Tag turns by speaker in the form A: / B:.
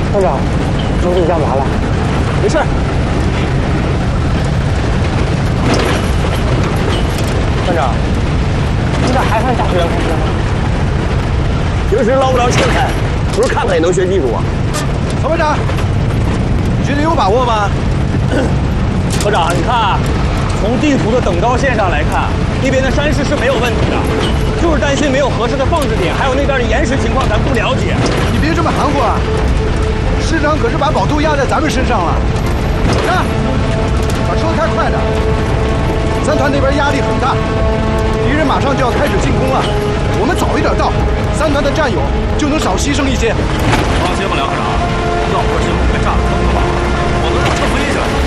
A: 团长，您这干嘛了？
B: 没事。
A: 团长，你咋还上驾驶员考试吗？
B: 平时捞不着钱财，不是看看也能学技术啊。
C: 曹班长，你觉得有把握吗？
D: 科长，你看，从地图的等高线上来看，那边的山势是没有问题的，就是担心没有合适的放置点，还有那边的岩石情况咱不了解。
C: 你别这么含糊啊！师长可是把宝都压在咱们身上了。老张，把车开快点。三团那边压力很大，敌人马上就要开始进攻了。我们早一点到，三团的战友就能少牺牲一些。
E: 放心吧，梁科长，要不是幸亏被炸了坑了吧，我都让车飞起来了。